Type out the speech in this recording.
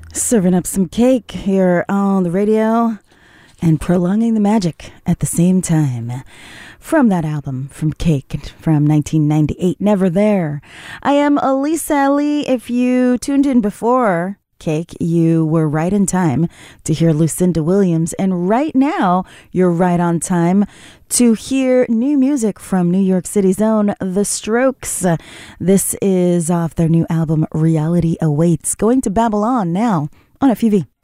Serving up some cake here on the radio and prolonging the magic at the same time. From that album, from Cake, from 1998, Never There. I am Elisa Ali. If you tuned in before Cake, you were right in time to hear Lucinda Williams. And right now, you're right on time to hear new music from New York City's own The Strokes. This is off their new album, Reality Awaits. Going to Babylon now on FUV.